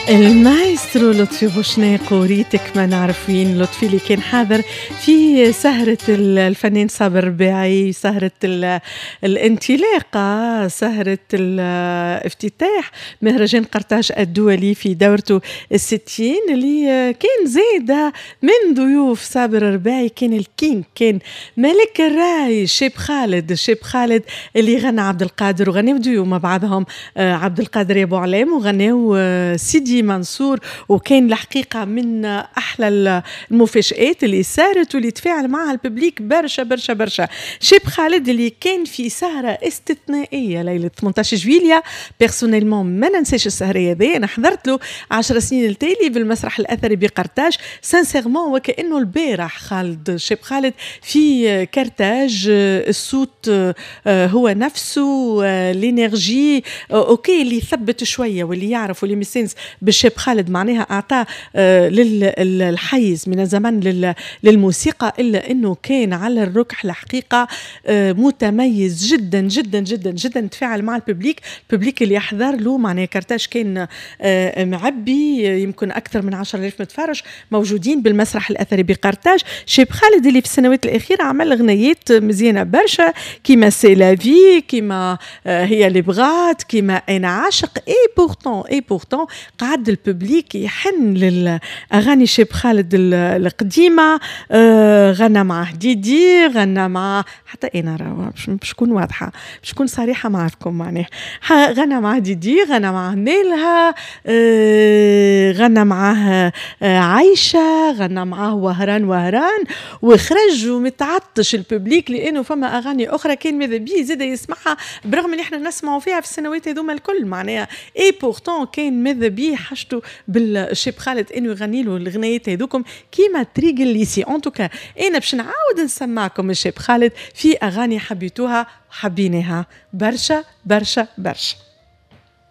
المايسترو لطفي بوشناق وريتك ما نعرف وين لطفي اللي كان حاضر في سهرة الفنان صابر رباعي، سهرة الانطلاقة، سهرة الافتتاح مهرجان قرطاج الدولي في دورته الستين اللي كان زايدة من ضيوف صابر رباعي. كان الكينج، كان ملك الراي شيب خالد اللي غنى عبد القادر، وغنيو ضيوف مع بعضهم عبد القادر يا ابو علام، وغنيو سيدي منصور. وكان الحقيقة من أحلى المفاجآت اللي صارت واللي تفاعل معها الببليك برشا برشا برشا. شيب خالد اللي كان في سهرة استثنائية ليلة 18 جويليا، بيرسونيلمون ما ننساش السهرة هذه، أنا حضرت له 10 سنين التالي بالمسرح الأثري بقرطاج سانسيرمون، وكأنه البارح شيب خالد في كرتاج. الصوت هو نفسه، الانرجي اوكي اللي يثبت شويه واللي يعرف واللي مسنس بالشيب خالد معناها اعطاه للحيز من الزمن للموسيقى، الا انه كان على الركح الحقيقه متميز جدا جدا جدا جدا. تفاعل مع الببليك اللي يحضر له، معناها كرتاج كان معبي، يمكن اكثر من 10,000 متفرج موجودين بالمسرح الاثري بقرطاج. شيب خالد اللي في السنوات الاخيره عمل اغنيات مزيانه برشا، كيما سيلافي، كيما هي اللي بغات، كيما انا عاشق. اي بورتون قعد الببليك يحن للاغاني شيب خالد القديمه. غنى معه ديدي، غنى معه حتى انا راه باش نكون واضحه، باش نكون صريحه معكم، معناها غنى معه ديدي، غنى معه نيلها، غنى معه عايشه، غنى معه وهران، وخرج ومتعطش الببليك لانه فما اغاني اخرى كان ماذا بيه زاد يسمعها، برغم اللي احنا نسمعوا فيها في السنوات هذوما الكل. معناها اي بورتون كان ماذا بيه حاجته بالشيب خالد انه يغني له الاغنيات هذوكم كيما تريق الليسي. ان توكا انا باش نعاود نسمعكم الشيب خالد في اغاني حبيتوها حبيناها برشا برشا برشا.